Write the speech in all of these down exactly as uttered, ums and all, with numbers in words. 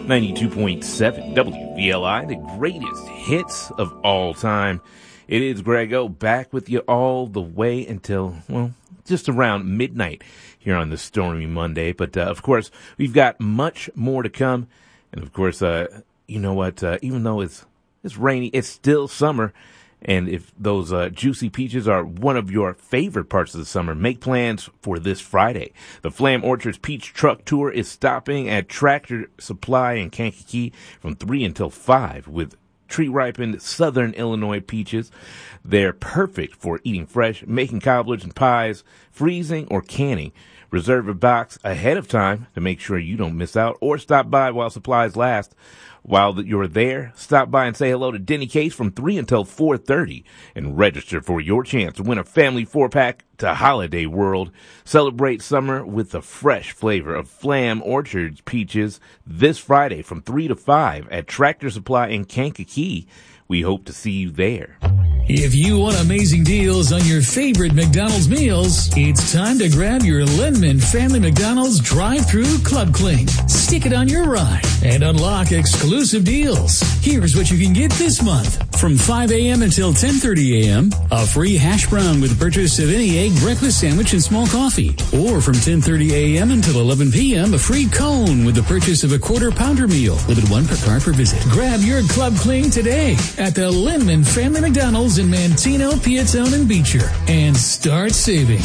ninety-two point seven W V L I, the greatest hits of all time. It is Grego back with you all the way until, well, just around midnight here on this stormy Monday. But, uh, of course, we've got much more to come. And, of course, uh, you know what, uh, even though it's, it's rainy, it's still summer. And if those uh, juicy peaches are one of your favorite parts of the summer, make plans for this Friday. The Flam Orchards Peach Truck Tour is stopping at Tractor Supply in Kankakee from three until five with tree-ripened Southern Illinois peaches. They're perfect for eating fresh, making cobblers and pies, freezing, or canning. Reserve a box ahead of time to make sure you don't miss out, or stop by while supplies last. While you're there, stop by and say hello to Denny Case from three until four thirty and register for your chance to win a family four-pack to Holiday World. Celebrate summer with the fresh flavor of Flam Orchards peaches this Friday from three to five at Tractor Supply in Kankakee. We hope to see you there. If you want amazing deals on your favorite McDonald's meals, it's time to grab your Lindman Family McDonald's drive-thru Club Cling. Stick it on your ride and unlock exclusive deals. Here's what you can get this month. From five a.m. until ten thirty a.m., a free hash brown with the purchase of any egg breakfast sandwich and small coffee. Or from ten thirty a.m. until eleven p.m., a free cone with the purchase of a quarter pounder meal. Limit one per card per visit. Grab your Club Cling today at the Lindman Family McDonald's in Mantino, Piatone, and Beecher, and start saving.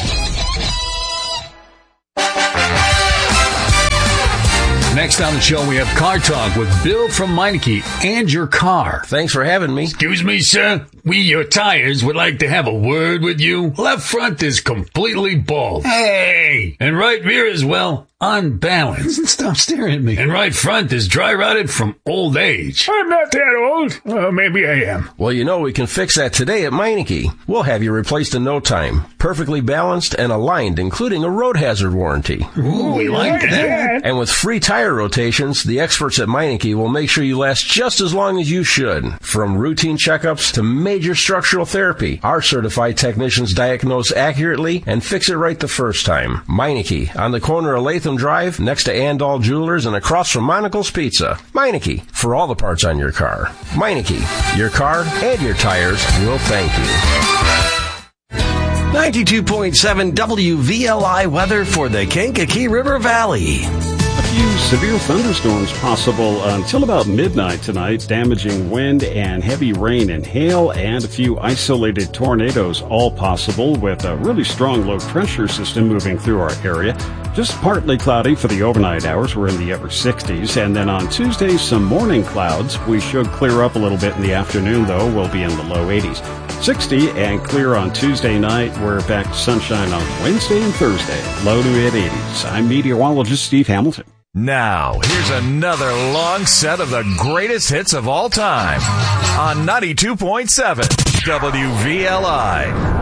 Next on the show, we have Car Talk with Bill from Meineke and your car. Thanks for having me. Excuse me, sir. We, your tires, would like to have a word with you. Left front is completely bald. Hey! And right rear as well, unbalanced. Stop staring at me. And right front is dry rotted from old age. I'm not that old. Uh, maybe I am. Well, you know, we can fix that today at Meineke. We'll have you replaced in no time. Perfectly balanced and aligned, including a road hazard warranty. Ooh, we like that. And with free tire rotations, the experts at Meineke will make sure you last just as long as you should. From routine checkups to major structural therapy, our certified technicians diagnose accurately and fix it right the first time. Meineke, on the corner of Latham Drive, next to Andal Jewelers and across from Monocle's Pizza. Meineke, for all the parts on your car. Meineke, your car and your tires will thank you. ninety-two point seven W V L I weather for the Kankakee River Valley. A few severe thunderstorms possible until about midnight tonight, damaging wind and heavy rain and hail, and a few isolated tornadoes all possible with a really strong low pressure system moving through our area. Just partly cloudy for the overnight hours. We're in the upper sixties. And then on Tuesday, some morning clouds. We should clear up a little bit in the afternoon, though. We'll be in the low eighties. sixty and clear on Tuesday night. We're back to sunshine on Wednesday and Thursday. Low to mid-eighties. I'm meteorologist Steve Hamilton. Now, here's another long set of the greatest hits of all time on ninety-two point seven W V L I.